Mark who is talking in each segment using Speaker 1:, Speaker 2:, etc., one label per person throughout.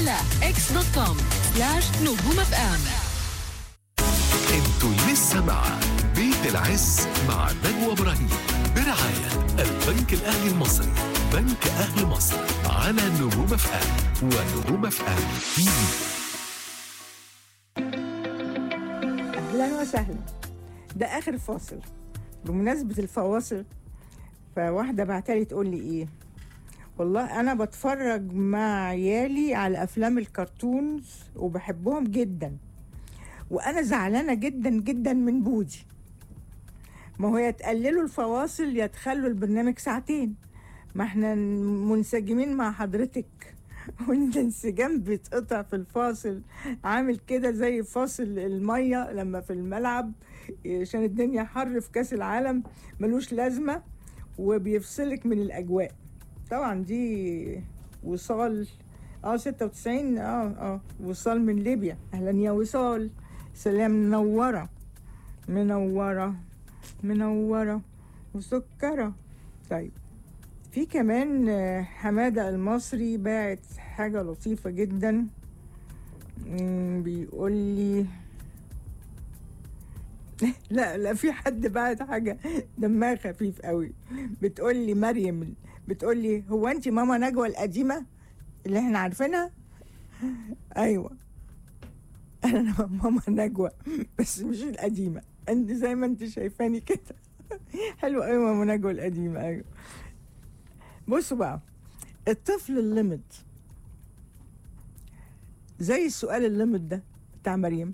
Speaker 1: على x.com/نجوم اف ام.
Speaker 2: انتوا لسه مع بيت العز مع نجوى ابراهيم برعاية البنك الاهلي المصري، بنك اهل مصر، على نجوم اف ام ونجوم اف ام تي في.
Speaker 3: اهلا وسهلا. ده اخر فاصل. بمناسبة الفواصل، فواحدة بعتلي تقول لي ايه، والله انا بتفرج مع عيالي على افلام الكرتونز وبحبهم جدا، وانا زعلانة جدا جدا من بودي. ما هو يتقللوا الفواصل يتخلوا البرنامج ساعتين، ما احنا منسجمين مع حضرتك والانسجام بيتقطع في الفاصل، عامل كده زي فاصل المية لما في الملعب عشان الدنيا حر في كاس العالم، ملوش لازمة وبيفصلك من الأجواء. طبعا دي وصال 96 وصال من ليبيا. أهلا يا وصال، سلام. منورة منورة منورة وسكرة. طيب، في كمان حمادة المصري باعت حاجة لطيفة جدا، بيقول لي لا في حد باعت حاجة دمها خفيف قوي. بتقول لي مريم، بتقول لي هو انت ماما نجوى القديمة اللي احنا عارفينها؟ ايوه انا ماما نجوى بس مش القديمة، انت زي ما انت شايفاني كده. حلو قوي ماما نجوى القديمة. ايوه. بصوا بقى، الطفل الليمت زي السؤال الليمت ده بتاع مريم،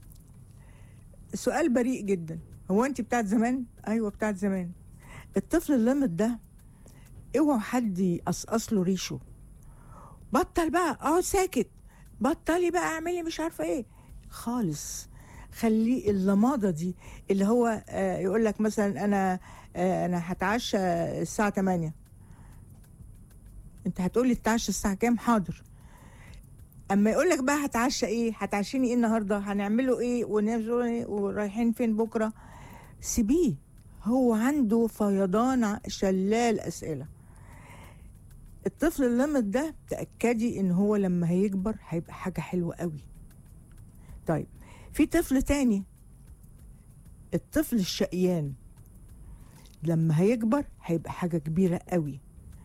Speaker 3: سؤال بريء جدا. هو انت بتاعت زمان؟ ايوه بتاعت زمان. الطفل الليمت ده اوعوا حد يقصقص له ريشه. بطل بقى ساكت، بطلي بقى اعملي مش عارفه ايه خالص. خليه اللماضه دي اللي هو يقول لك مثلا انا هتعشى الساعه 8، انت هتقولي تتعشى الساعه كام؟ حاضر. اما يقول لك بقى هتعشى ايه، هتعشيني ايه النهارده، هنعمله ايه، ونعمله ايه، ورايحين فين بكره، سيبيه. هو عنده فيضان شلال اسئله. الطفل اللمت ده تاكدي ان هو لما هيكبر هيبقى حاجه حلوه قوي. طيب، في طفل تاني، الطفل الشقيان، لما هيكبر هيبقى حاجه كبيره قوي.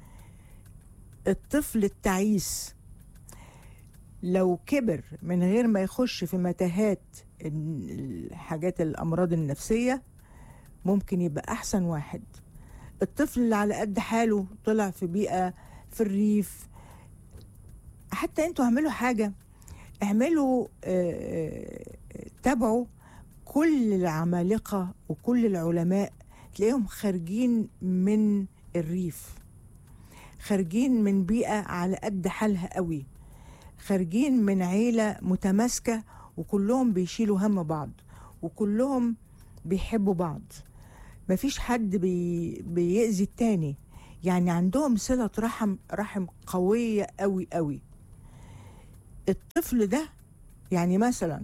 Speaker 3: الطفل التعيس لو كبر من غير ما يخش في متاهات الحاجات الأمراض النفسية ممكن يبقى أحسن واحد. الطفل اللي على قد حاله طلع في بيئة في الريف، حتى انتوا اعملوا حاجة، اعملوا تابعوا كل العمالقة وكل العلماء، تلاقيهم خارجين من الريف، خارجين من بيئة على قد حالها قوي، خارجين من عيلة متماسكة وكلهم بيشيلوا هم بعض وكلهم بيحبوا بعض، مفيش حد بيأذي التاني، يعني عندهم صلة رحم قوية قوي قوي. الطفل ده يعني مثلا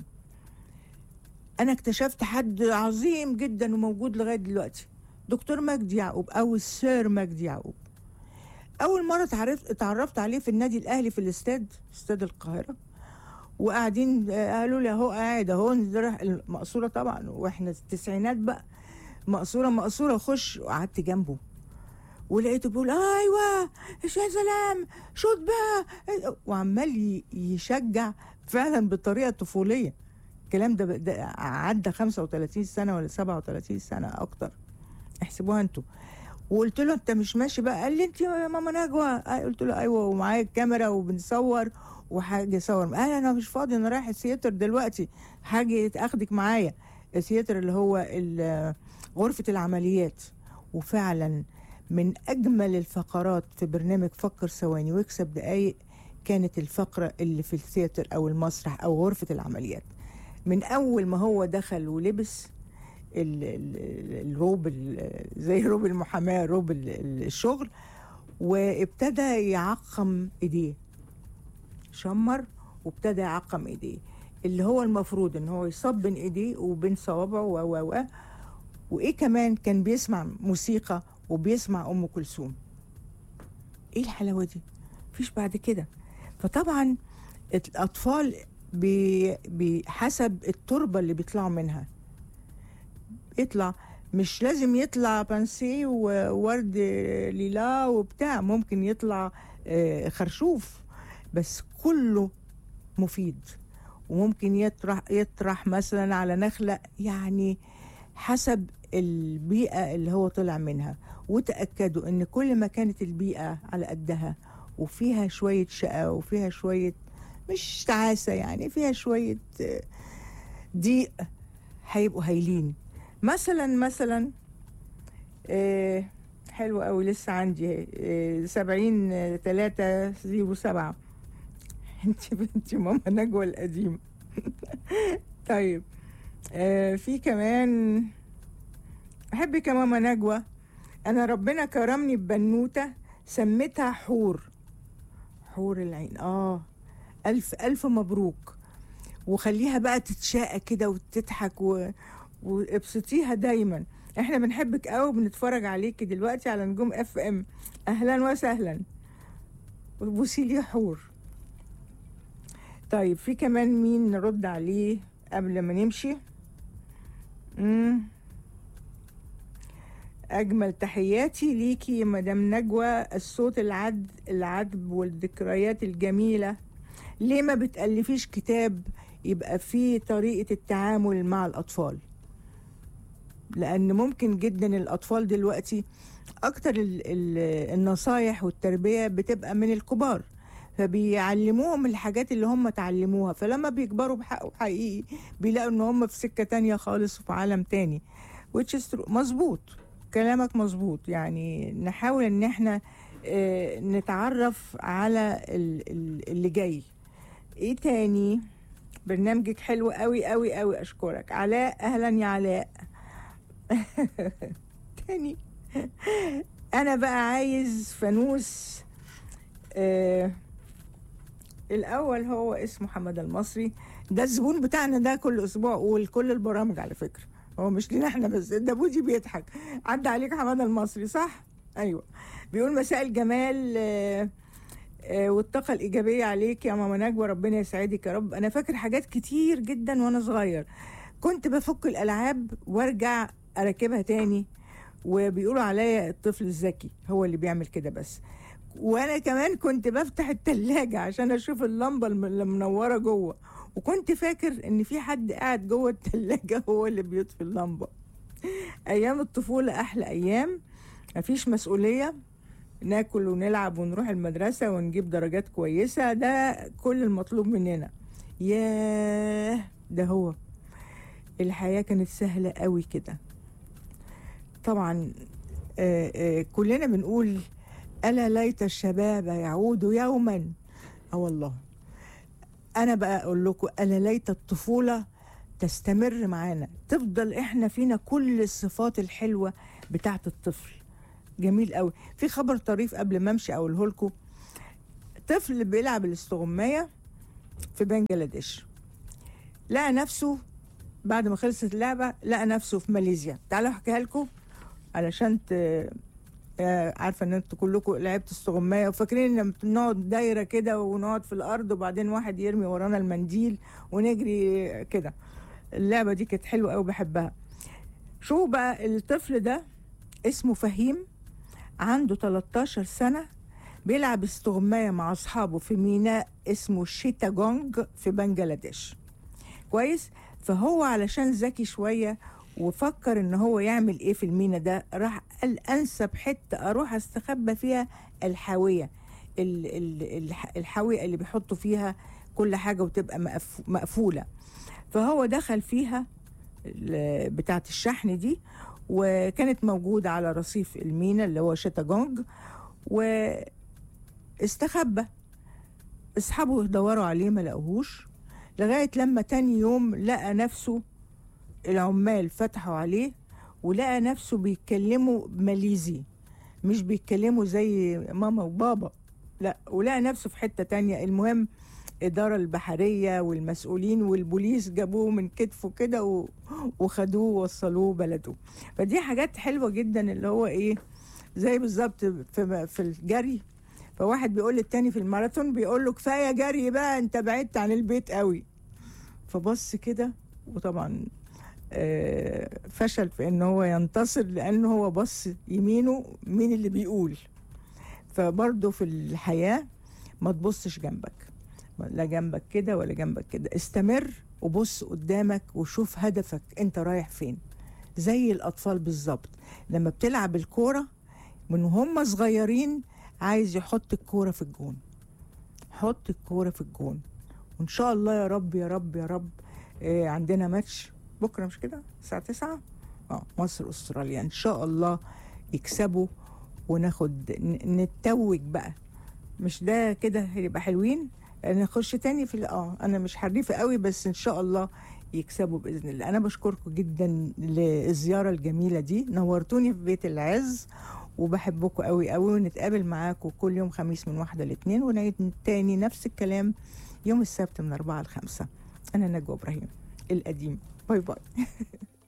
Speaker 3: أنا اكتشفت حد عظيم جدا وموجود لغاية دلوقتي، دكتور مجدي يعقوب أو السير مجدي يعقوب. أول مرة اتعرفت عليه في النادي الأهلي في استاد القاهرة، وقاعدين قالوا لي اهو قاعد اهو المقصورة طبعا، واحنا التسعينات بقى، مقصورة خش، وقعدت جنبه ولقيته بيقول ايوه يا سلام شوت بقى، وعمال يشجع فعلا بطريقة طفولية. الكلام ده عدى 35 سنة ولا 37 سنة اكتر، احسبوها انتوا. وقلت له انت مش ماشي بقى؟ قال لي انت يا ماما نجوى. قلت له ايوه، ومعايا الكاميرا وبنصور وحاجه صور. قال انا مش فاضي، انا رايح الثياتر دلوقتي، حاجه اخدك معايا الثياتر اللي هو غرفه العمليات. وفعلا من اجمل الفقرات في برنامج فكر ثواني واكسب دقايق كانت الفقره اللي في الثياتر او المسرح او غرفه العمليات. من اول ما هو دخل ولبس الروب زي روب المحاماه، روب الشغل، وابتدى يعقم ايديه، شمر وابتدى يعقم ايديه، اللي هو المفروض ان هو يصب بين ايديه وبين صوابعه وايه كمان كان بيسمع موسيقى وبيسمع ام كلثوم. ايه الحلاوه دي؟ مفيش بعد كده. فطبعا الأطفال بحسب التربة اللي بيطلعوا منها يطلع، مش لازم يطلع بانسي وورد ليلا وبتاع، ممكن يطلع خرشوف، بس كله مفيد. وممكن يطرح مثلا على نخلة، يعني حسب البيئة اللي هو طلع منها. وتأكدوا ان كل ما كانت البيئة على قدها وفيها شوية شقة وفيها شوية مش تعاسة، يعني فيها شوية ضيق، هيبقوا هايلين. مثلا حلو قوي، لسه عندي 70-3-07. انت بنتي ماما نجوى القديم. طيب في كمان احبك يا ماما نجوى، انا ربنا كرمني ببنوته سميتها حور العين. الف الف مبروك، وخليها بقى تتشاقى كده وتضحك وابسطيها دايما. احنا بنحبك قوي وبنتفرج عليكي دلوقتي على نجوم FM. اهلا وسهلا، وبوسي لي حور. طيب في كمان مين نرد عليه قبل ما نمشي؟ أجمل تحياتي ليكي يا مدام نجوى، الصوت العذب والذكريات الجميلة. ليه ما بتألفيش كتاب يبقى فيه طريقة التعامل مع الأطفال؟ لأن ممكن جدا الأطفال دلوقتي أكتر النصايح والتربية بتبقى من الكبار، فبيعلموهم الحاجات اللي هم تعلموها، فلما بيكبروا بحقه حقيقي بيلاقوا ان هم في سكة تانية خالص وفي عالم تاني. which is true. مظبوط كلامك مظبوط. يعني نحاول ان احنا نتعرف على اللي جاي. ايه تاني؟ برنامجك حلو قوي قوي قوي، اشكرك. علاء، اهلا يا علاء. تاني انا بقى عايز فانوس. الاول هو اسمه حمد المصري، ده الزبون بتاعنا ده كل اسبوع ولكل البرامج على فكره، هو مش لينا احنا بس. ده بودي بيضحك. عدى عليك حمد المصري صح؟ ايوه. بيقول مساء الجمال والطاقه الايجابيه عليك يا ماما نجوى، ربنا يسعدك يا رب. انا فاكر حاجات كتير جدا وانا صغير، كنت بفك الالعاب وارجع اركبها تاني، وبيقولوا عليا الطفل الذكي هو اللي بيعمل كده. بس وانا كمان كنت بفتح التلاجة عشان اشوف اللمبة اللي منورة جوه، وكنت فاكر ان في حد قاعد جوه التلاجة هو اللي بيطفي اللمبة. ايام الطفولة احلى ايام، مفيش مسؤولية، ناكل ونلعب ونروح المدرسة ونجيب درجات كويسة، ده كل المطلوب مننا. ياه، ده هو الحياة كانت سهلة قوي كده. طبعا كلنا بنقول ألا ليت الشباب يعود يوما. والله أنا بقى أقول لكم ألا ليت الطفولة تستمر معانا، تفضل إحنا فينا كل الصفات الحلوة بتاعت الطفل. جميل قوي. في خبر طريف قبل ما أمشي أقوله لكم. طفل بيلعب الاستغماية في بنجلاديش، لقى نفسه بعد ما خلصت اللعبة لقى نفسه في ماليزيا. تعالوا أحكيها لكم علشان عارفه ان انتوا كلكم لعبتوا استغمايه وفاكرين ان نقعد دايره كده ونقعد في الارض وبعدين واحد يرمي ورانا المنديل ونجري كده. اللعبه دي كانت حلوه قوي بحبها. شو بقى الطفل ده اسمه فهيم، عنده 13 سنه، بيلعب استغمايه مع اصحابه في ميناء اسمه شيتاغونج في بنجلاديش. كويس. فهو علشان ذكي شويه وفكر ان هو يعمل ايه في المينا ده، راح قال انسب حته اروح استخبى فيها الحاويه، الحاويه اللي بيحطوا فيها كل حاجه وتبقى مقفوله. فهو دخل فيها بتاعه الشحن دي، وكانت موجوده على رصيف المينا اللي هو شيتاغونج، واستخبى. اصحابه دوروا عليه ما لقوهوش، لغايه لما تاني يوم لقى نفسه العمال فتحوا عليه ولقى نفسه بيتكلموا ماليزي، مش بيتكلموا زي ماما وبابا، لا، ولقى نفسه في حتة تانية. المهم الإدارة البحرية والمسؤولين والبوليس جابوه من كتفه كده وخدوه ووصلوه بلده. فدي حاجات حلوة جدا، اللي هو ايه، زي بالظبط في الجري فواحد بيقول للتاني في الماراثون، بيقول له كفايه جري بقى، انت بعدت عن البيت قوي. فبص كده، وطبعا فشل في ان هو ينتصر، لانه هو بص يمينه مين اللي بيقول. فبرضه في الحياه ما تبصش جنبك، لا جنبك كده ولا جنبك كده، استمر وبص قدامك وشوف هدفك انت رايح فين. زي الاطفال بالظبط، لما بتلعب الكوره من هم صغيرين، عايز يحط الكوره في الجون، حط الكوره في الجون. وان شاء الله يا رب يا رب يا رب. عندنا ماتش بكره مش كده الساعه 9، مصر استراليا، ان شاء الله يكسبوا وناخد نتوج بقى. مش ده كده هيبقى حلوين؟ نخش تاني في انا مش حريفه قوي، بس ان شاء الله يكسبوا باذن الله. انا بشكركم جدا للزياره الجميله دي، نورتوني في بيت العز، وبحبكم قوي قوي، ونتقابل معاكم كل يوم خميس من 1 ل2، ونعيد تاني نفس الكلام يوم السبت من 4 ل5. انا نجوى ابراهيم القديم. باي باي.